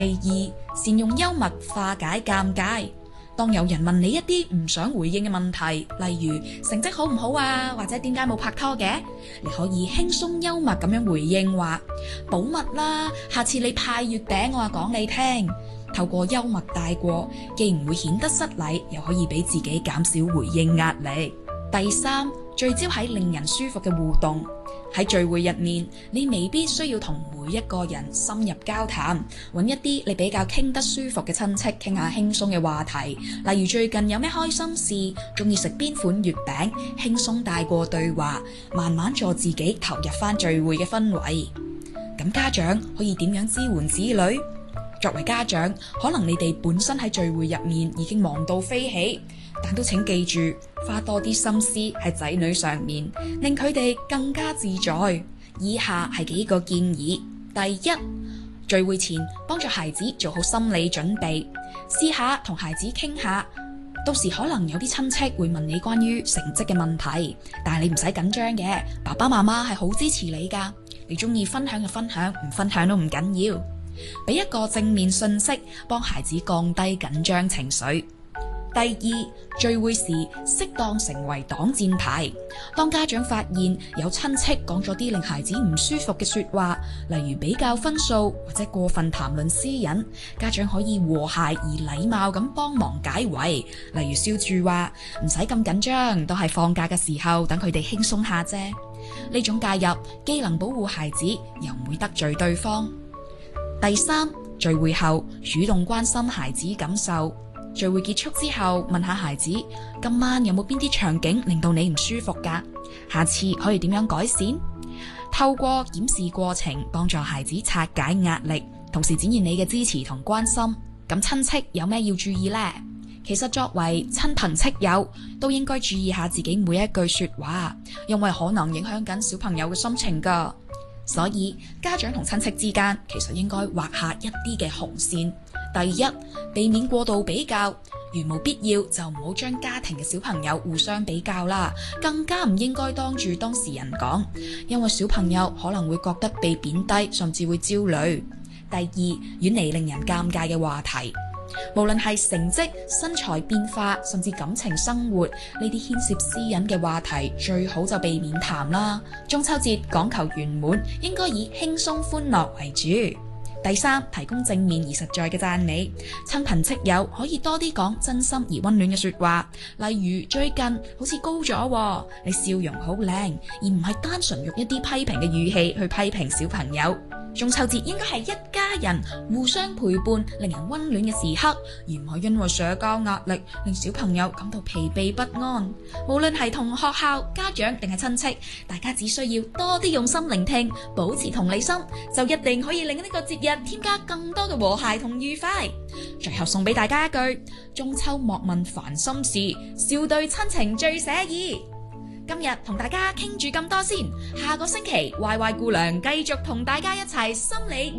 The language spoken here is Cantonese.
第二，善用幽默化解尷尬。當有人問你一啲唔想回應嘅問題，例如成績好唔好啊，或者點解冇拍拖嘅，你可以輕鬆幽默咁樣回應話保密啦，下次你派月餅我話講你聽。透過幽默帶過，既唔會顯得失禮，又可以俾自己減少回應壓力。第三，聚焦喺令人舒服嘅互動。喺聚會入面，你未必需要同每一個人深入交談，揾一啲你比較傾得舒服嘅親戚傾下輕鬆嘅話題，例如最近有咩開心事，中意食邊款月餅，輕鬆帶過對話，慢慢助自己投入返聚會嘅氛圍。咁家長可以點樣支援子女？作為家長，可能你哋本身喺聚會入面已經忙到飛起，但都請記住，花多啲心思喺仔女上面，令佢哋更加自在。以下係幾個建議：第一，聚會前幫助孩子做好心理準備，試下同孩子傾下，到時可能有啲親戚會問你關於成績嘅問題，但係你唔使緊張嘅，爸爸媽媽係好支持你㗎，你鍾意分享就分享，唔分享都唔緊要。俾一個正面信息，幫孩子降低緊張情緒。第二，聚會時適當成為擋箭牌。當家長發現有親戚講咗啲令孩子唔舒服嘅說話，例如比較分數或者過分談論私隱，家長可以和諧而禮貌咁幫忙解圍，例如笑住話唔使咁緊張，都係放假嘅時候，等佢哋輕鬆下啫。呢種介入既能保護孩子，又唔會得罪對方。第三，聚會後主動關心孩子感受。聚會結束之後，問下孩子今晚有冇邊啲場景令到你唔舒服㗎？下次可以點樣改善？透過檢視過程，幫助孩子拆解壓力，同時展現你嘅支持同關心。咁親戚有咩要注意呢？其實作為親朋戚友，都應該注意下自己每一句說話，因為可能影響緊小朋友嘅心情㗎。所以家長同親戚之間其實應該畫下一啲嘅紅線。第一，避免過度比較，如無必要就唔好將家庭嘅小朋友互相比較啦，更加唔應該當住當事人講，因為小朋友可能會覺得被貶低，甚至會焦慮。第二，遠離令人尷尬嘅話題。無論係成績、身材變化，甚至感情生活，呢啲牽涉私隱嘅話題，最好就避免談啦。中秋節講求圓滿，應該以輕鬆歡樂為主。第三，提供正面而實在嘅讚美，親朋戚友可以多啲講真心而溫暖嘅說話，例如最近好似高咗喎，你笑容好靚，而唔係單純用一啲批評嘅語氣去批評小朋友。中秋節應該係一家人互相陪伴，令人溫暖嘅時刻，而唔係因為社交壓力令小朋友感到疲憊不安。無論係同學校、家長定係親戚，大家只需要多啲用心聆聽，保持同理心，就一定可以令呢個節日添加更多嘅和諧同愉快。最後送俾大家一句：中秋莫問煩心事，笑對親情最寫意。今日同大家傾住咁多先，下個星期 YY 姑娘繼續同大家一齊心理